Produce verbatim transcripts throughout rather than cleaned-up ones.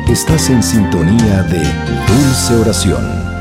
Estás en sintonía de Dulce Oración.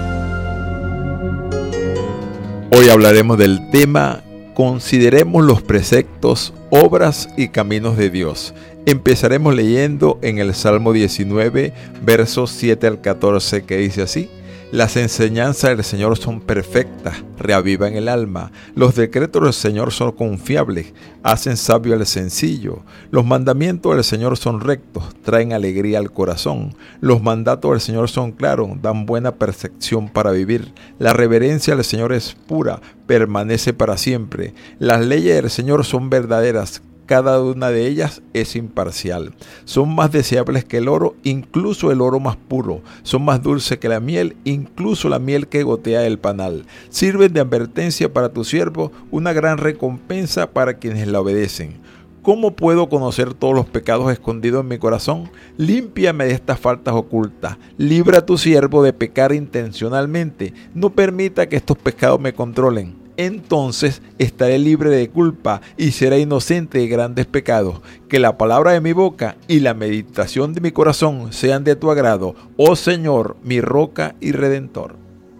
Hoy hablaremos del tema Consideremos los preceptos, obras y caminos de Dios. Empezaremos leyendo en el Salmo diecinueve, versos siete al catorce, que dice así: Las enseñanzas del Señor son perfectas, reavivan el alma. Los decretos del Señor son confiables, hacen sabio al sencillo. Los mandamientos del Señor son rectos, traen alegría al corazón. Los mandatos del Señor son claros, dan buena percepción para vivir. La reverencia del Señor es pura, permanece para siempre. Las leyes del Señor son verdaderas, cada una de ellas es imparcial. Son más deseables que el oro, incluso el oro más puro. Son más dulces que la miel, incluso la miel que gotea del panal. Sirven de advertencia para tu siervo, una gran recompensa para quienes la obedecen. ¿Cómo puedo conocer todos los pecados escondidos en mi corazón? Límpiame de estas faltas ocultas. Libra a tu siervo de pecar intencionalmente. No permita que estos pecados me controlen. Entonces estaré libre de culpa y seré inocente de grandes pecados. Que la palabra de mi boca y la meditación de mi corazón sean de tu agrado, oh Señor, mi roca y redentor.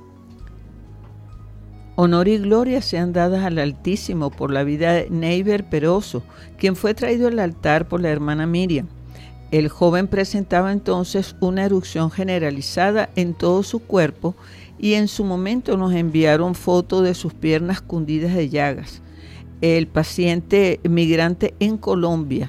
Honor y gloria sean dadas al Altísimo por la vida de Neiber Peroso, quien fue traído al altar por la hermana Miriam. El joven presentaba entonces una erupción generalizada en todo su cuerpo y en su momento nos enviaron fotos de sus piernas cundidas de llagas. El paciente migrante en Colombia,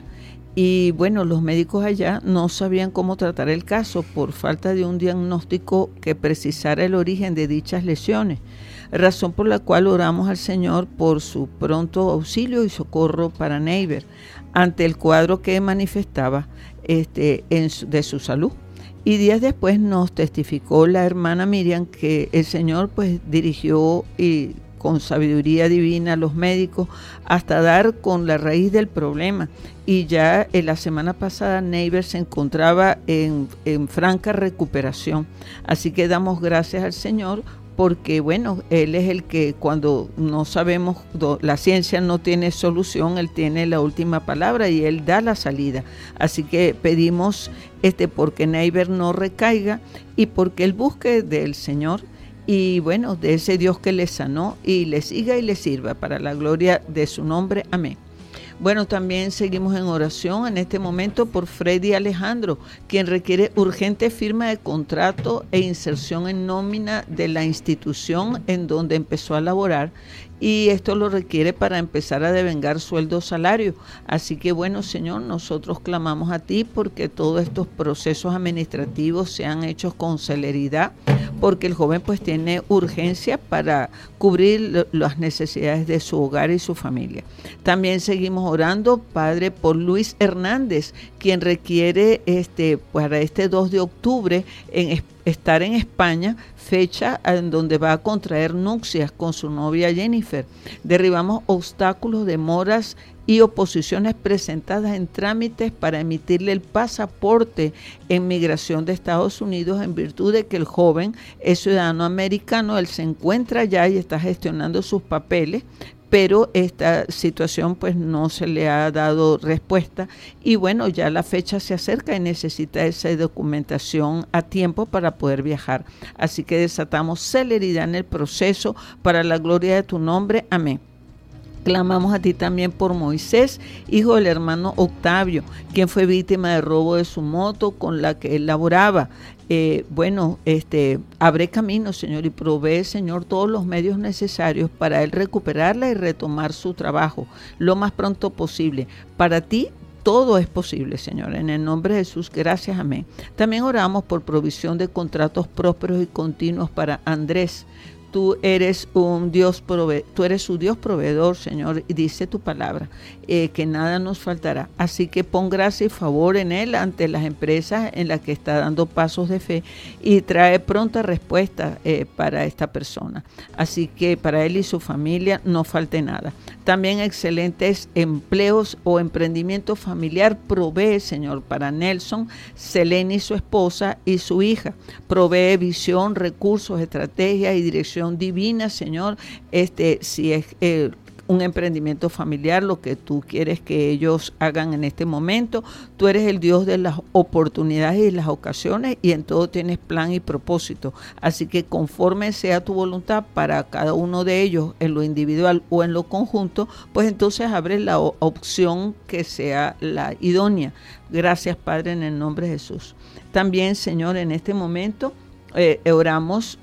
y bueno, los médicos allá no sabían cómo tratar el caso por falta de un diagnóstico que precisara el origen de dichas lesiones, razón por la cual oramos al Señor por su pronto auxilio y socorro para Neiber ante el cuadro que manifestaba este, en su, de su salud. Y días después nos testificó la hermana Miriam que el Señor pues dirigió y con sabiduría divina a los médicos hasta dar con la raíz del problema. Y ya en la semana pasada Neiber se encontraba en, en franca recuperación. Así que damos gracias al Señor porque bueno, Él es el que cuando no sabemos, la ciencia no tiene solución, Él tiene la última palabra y Él da la salida. Así que pedimos este porque Neiber no recaiga y porque Él busque del Señor y bueno, de ese Dios que le sanó y le siga y le sirva para la gloria de su nombre. Amén. Bueno, también seguimos en oración en este momento por Freddy Alejandro, quien requiere urgente firma de contrato e inserción en nómina de la institución en donde empezó a laborar, y esto lo requiere para empezar a devengar sueldo o salario. Así que bueno, Señor, nosotros clamamos a ti porque todos estos procesos administrativos sean hechos con celeridad, porque el joven pues tiene urgencia para cubrir las necesidades de su hogar y su familia. También seguimos orando, Padre, por Luis Hernández, quien requiere este para este dos de octubre en estar en España, fecha en donde va a contraer nupcias con su novia Jennifer. Derribamos obstáculos, demoras y oposiciones presentadas en trámites para emitirle el pasaporte en migración de Estados Unidos en virtud de que el joven es ciudadano americano, él se encuentra allá y está gestionando sus papeles, pero esta situación pues no se le ha dado respuesta y bueno, ya la fecha se acerca y necesita esa documentación a tiempo para poder viajar. Así que desatamos celeridad en el proceso para la gloria de tu nombre. Amén. Clamamos a ti también por Moisés, hijo del hermano Octavio, quien fue víctima de robo de su moto con la que él laboraba. Eh, bueno, este, abre camino, Señor, y provee, Señor, todos los medios necesarios para él recuperarla y retomar su trabajo lo más pronto posible. Para ti todo es posible, Señor. En el nombre de Jesús, gracias, amén. También oramos por provisión de contratos prósperos y continuos para Andrés. Tú eres un Dios prove- tú eres su Dios proveedor, Señor, y dice tu palabra, eh, que nada nos faltará. Así que pon gracia y favor en él ante las empresas en las que está dando pasos de fe y trae pronta respuesta eh, para esta persona. Así que para él y su familia no falte nada. También excelentes empleos o emprendimiento familiar provee, Señor, para Nelson, Selene y su esposa y su hija. Provee visión, recursos, estrategia y dirección divina, Señor. Este, si es eh, un emprendimiento familiar, lo que tú quieres que ellos hagan en este momento. Tú eres el Dios de las oportunidades y las ocasiones, y en todo tienes plan y propósito. Así que conforme sea tu voluntad para cada uno de ellos, en lo individual o en lo conjunto, pues entonces abre la opción que sea la idónea. Gracias, Padre, en el nombre de Jesús. También, Señor, en este momento eh, oramos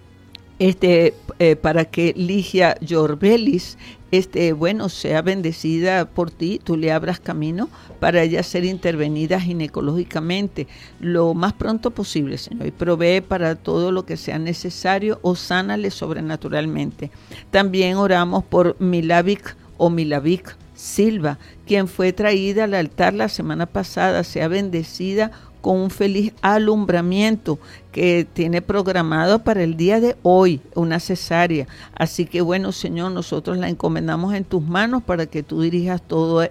este, eh, para que Ligia Yorbelis este, bueno, sea bendecida por ti, tú le abras camino para ella ser intervenida ginecológicamente lo más pronto posible, Señor, y provee para todo lo que sea necesario o sánale sobrenaturalmente. También oramos por Milavic o Milavic Silva, quien fue traída al altar la semana pasada, sea bendecida con un feliz alumbramiento que tiene programado para el día de hoy, una cesárea. Así que bueno, Señor, nosotros la encomendamos en tus manos para que tú dirijas todos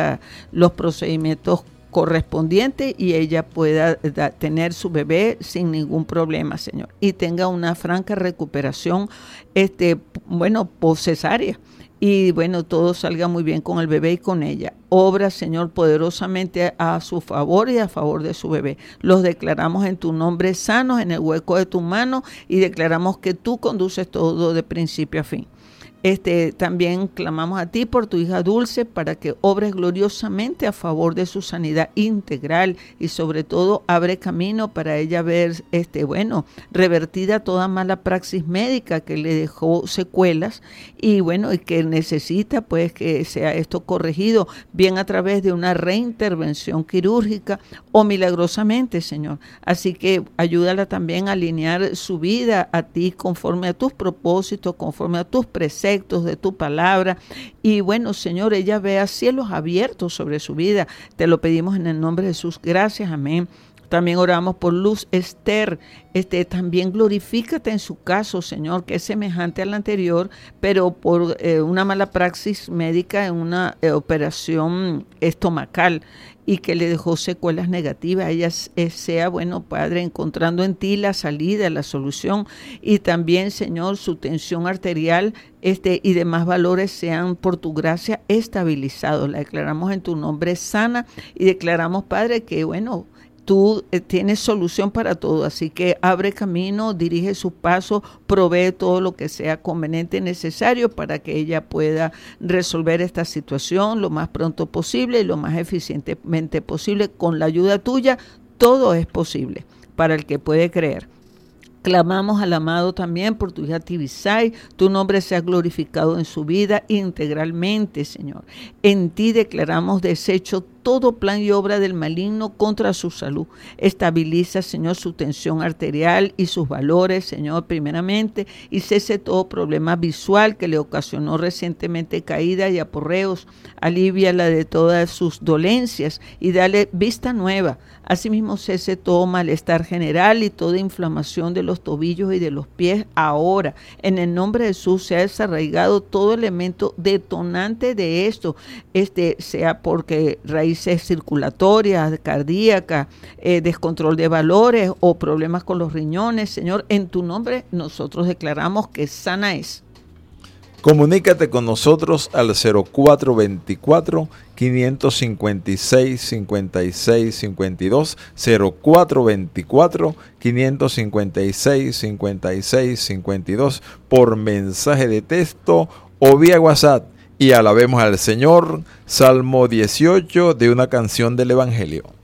los procedimientos correspondientes y ella pueda da, tener su bebé sin ningún problema, Señor, y tenga una franca recuperación, este, bueno, post cesárea. Y bueno, todo salga muy bien con el bebé y con ella. Obra, Señor, poderosamente a su favor y a favor de su bebé. Los declaramos en tu nombre sanos, en el hueco de tu mano, y declaramos que tú conduces todo de principio a fin. Este, también clamamos a ti por tu hija Dulce para que obres gloriosamente a favor de su sanidad integral y sobre todo abre camino para ella ver, este, bueno, revertida toda mala praxis médica que le dejó secuelas y bueno, y que necesita pues que sea esto corregido bien a través de una reintervención quirúrgica o milagrosamente, Señor. Así que ayúdala también a alinear su vida a ti conforme a tus propósitos, conforme a tus preceptos de tu palabra, y bueno, Señor, ella vea cielos abiertos sobre su vida. Te lo pedimos en el nombre de Jesús. Gracias, amén. También oramos por Luz Esther. Este, también glorifícate en su caso, Señor, que es semejante al anterior, pero por eh, una mala praxis médica en una eh, operación estomacal y que le dejó secuelas negativas. Ella eh, sea, bueno, Padre, encontrando en ti la salida, la solución, y también, Señor, su tensión arterial este, y demás valores sean por tu gracia estabilizados. La declaramos en tu nombre sana y declaramos, Padre, que, bueno, tú eh, tienes solución para todo, así que abre camino, dirige sus pasos, provee todo lo que sea conveniente y necesario para que ella pueda resolver esta situación lo más pronto posible y lo más eficientemente posible. Con la ayuda tuya, todo es posible para el que puede creer. Clamamos al amado también por tu hija Tibisay, tu nombre sea glorificado en su vida integralmente, Señor. En ti declaramos deshecho todo plan y obra del maligno contra su salud. Estabiliza, Señor, su tensión arterial y sus valores, Señor, primeramente, y cese todo problema visual que le ocasionó recientemente caída y aporreos. Alivíala de todas sus dolencias y dale vista nueva. Asimismo, cese todo malestar general y toda inflamación de los tobillos y de los pies ahora. En el nombre de Jesús se ha desarraigado todo elemento detonante de esto, este sea porque raíces circulatorias, cardíacas, eh, descontrol de valores o problemas con los riñones. Señor, en tu nombre nosotros declaramos que sana es. Comunícate con nosotros al cero cuatro veinticuatro, quinientos cincuenta y seis, cincuenta y seis cincuenta y dos, cero cuatro veinticuatro, quinientos cincuenta y seis, cincuenta y seis cincuenta y dos por mensaje de texto o vía WhatsApp, y alabemos al Señor. Salmo dieciocho de una canción del Evangelio.